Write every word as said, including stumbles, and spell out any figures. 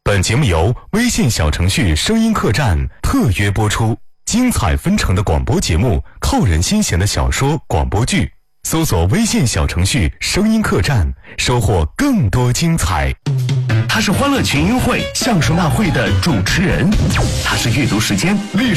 本节目由微信小程序声音客栈特约播出，精彩纷呈的广播节目，扣人心弦的小说广播剧，搜索微信小程序声音客栈，收获更多精彩。 他是欢乐群英会相声大会的主持人，他是阅读时间历